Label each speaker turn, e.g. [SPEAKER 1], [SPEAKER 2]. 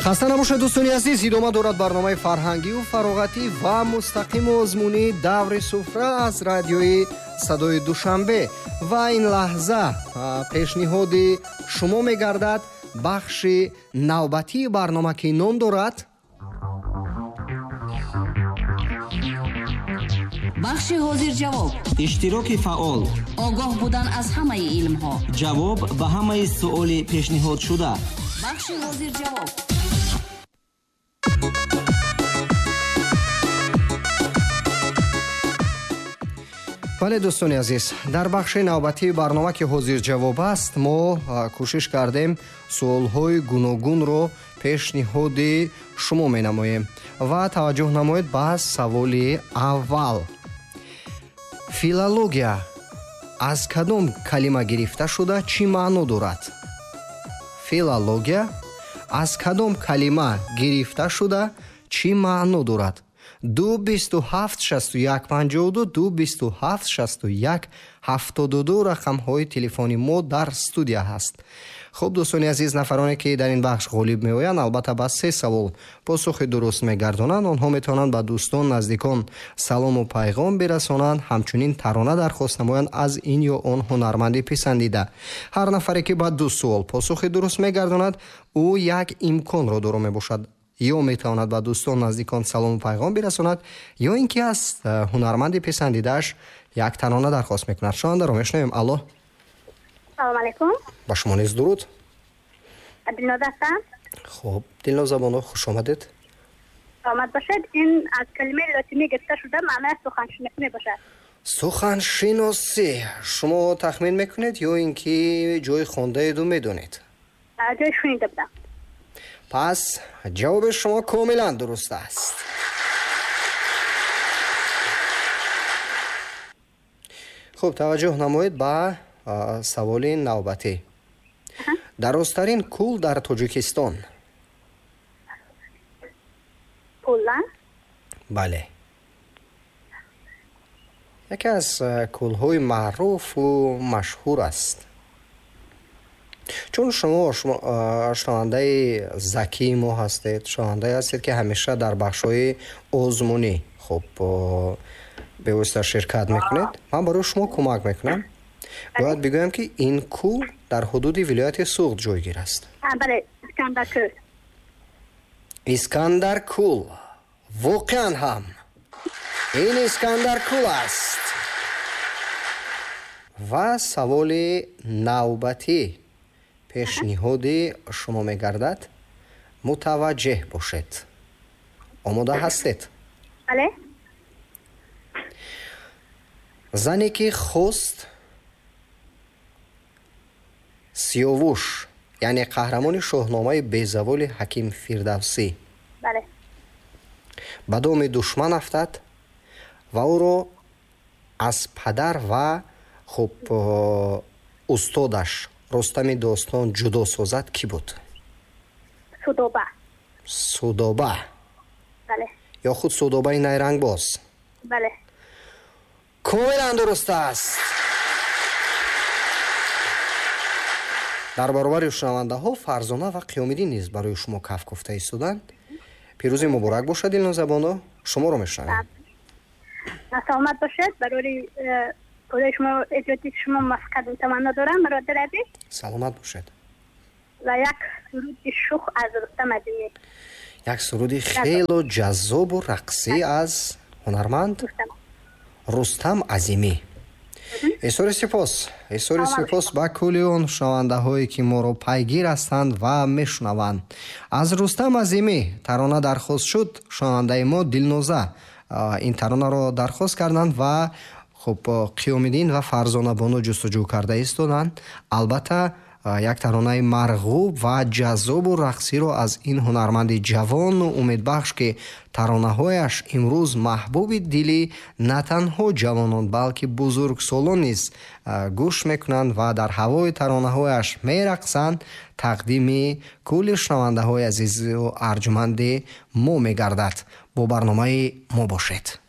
[SPEAKER 1] خسته نباشید دوستان عزیز. ادامه دارد برنامه فرهنگی و فراغتی و مستقیم و ضمنی دور سفره از رادیوی صدای دوشنبه. و این لحظه پیشنهاد شما میگردد بخش نوبتی برنامه که نام دارد
[SPEAKER 2] بخش حاضر جواب.
[SPEAKER 3] اشتراک فعال.
[SPEAKER 2] آگاه بودن از همه علم ها.
[SPEAKER 3] جواب به همه سؤال پیشنهاد شده.
[SPEAKER 2] بخش حاضر جواب.
[SPEAKER 1] بله دوستان عزیز، در بخش نوبتی برنامه که حاضر جواب است ما کوشش کردیم سوالهای گوناگون رو پیشنهاد شما می نماییم و توجه نمایید به سوال اول. فیلология از کدام کلمه گرفته شده چی معنی دارد؟ فیلология از کدام کلمه گرفته شده چی معنی دارد؟ 22762 рақамҳои телефони мо дар студия ҳаст. хуб дӯстони азиз, нафароне ки дар ин бахш ғолиб меоянд албатта ба 3 савол посухи дуруст мегардонанд. онҳо метавонанд ба дӯстон наздикон салому пайғом бирасонанд, ҳамчунин тарона дархост намоянд аз ин ё он ҳунарманди писандида. ҳар нафаре ки ба 2 суол посухи дуруст мегардонад ӯ як имконро доро мебошад. ё метавонад ба дӯстон наздикон салому пайғом бирасонад ё ин ки аз ҳунарманди писандидааш як тарона дархост мекунад. шунавандаро мешунавем. алло.
[SPEAKER 4] салом алейкум.
[SPEAKER 1] ба шумо низ дуруд.
[SPEAKER 4] Дилноза ҳастам.
[SPEAKER 1] хуб, Дилноза боно, хуш омадед.
[SPEAKER 4] омад бошед. ин аз калимаи лотинӣ гирифта шуда маънояш суханшиносӣ мебошад.
[SPEAKER 1] суханшиносӣ шумо тахмин мекунед ё ин ки ҷои хондаеду медонед?
[SPEAKER 4] ҷои шунида будам.
[SPEAKER 1] пас ҷавоби шумо комилан дуруст аст. хуб, таваҷҷӯҳ намоед ба саволи навбатӣ. дарозтарин кӯл дар Тоҷикистон?
[SPEAKER 4] Пулан?
[SPEAKER 1] бале. яке аз кӯлҳои маъруфу машҳур аст. чун шумо шунавандаи закии мо ҳастед, шунавандае ҳастед ки ҳамеша дар бахшҳои озмунӣ хуб бевосита ширкат мекунед. ман барои шумо кӯмак мекунам. бояд бигӯям ки ин кӯл дар ҳудуди вилояти Суғд ҷойгир аст.
[SPEAKER 4] бале, Искандаркӯл.
[SPEAKER 1] Искандаркӯл. воқеан ҳам ин Искандаркӯл аст. ва саволи навбатӣ пешниҳоди шумо мегардад. мутаваҷҷеҳ бошед. омода ҳастед?
[SPEAKER 4] бале.
[SPEAKER 1] зане ки хост сиёвуш, яъне қаҳрамони шоҳномаи безаволи ҳаким Фирдавсӣ,
[SPEAKER 4] бале.
[SPEAKER 1] ба доми душман афтад ва ӯро аз падар ва хуб устодаш рустами достон ҷудо созад кӣ буд?
[SPEAKER 4] Судоба.
[SPEAKER 1] Судоба.
[SPEAKER 4] бале.
[SPEAKER 1] ё худ Судобаи Найрангбоз?
[SPEAKER 4] бале.
[SPEAKER 1] комилан дуруст аст. дар баробари шунавандаҳо Фарзона ва Қиёмиддин низ барои шумо каф гуфта истоданд. пирӯзи муборак бошад Дилноза боно. шуморо мешунавем.
[SPEAKER 4] саломат бошед. барои шумо эҷоди шумо мафқад таманно дорам. бародар азиз,
[SPEAKER 1] саломат бошед.
[SPEAKER 4] ва як суруди шух аз Рустам Азимӣ.
[SPEAKER 1] як суруди хело ҷаззобу рақсӣ аз ҳунарманд Рустам Азимӣ. эсори сипос ба кӯли он шунавандаҳое ки моро пайгир ҳастанд ва мешунаванд. аз Рустам Азимӣ тарона дархост шуд. шунавандаи мо Дилноза ин таронаро дархост карданд ва хуб Қиёмиддин ва Фарзона боно ҷустуҷӯ карда истоданд. албатта як таронаи марғуб ва ҷаззобу рақсиро аз ин ҳунарманди ҷавону умедбахш ки таронаҳояш имрӯз маҳбуби дили на танҳо ҷавонон балки бузургсолон низ гӯш мекунанд ва дар ҳавои таронаҳояш мерақсанд, тақдими кӯли шунавандаҳои азизу арҷуманди мо мегардад. бо барномаи мо бошед.